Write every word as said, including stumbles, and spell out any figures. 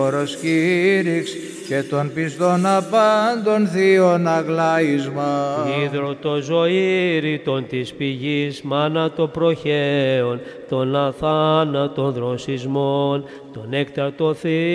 Όρος κήρυξ και των πιστών απάντων θείων αγλάισμα. Ίδρο το ζωήρητον της πηγής, μάνα το προχέων, των αθάνατων δροσισμών, τον έκτατο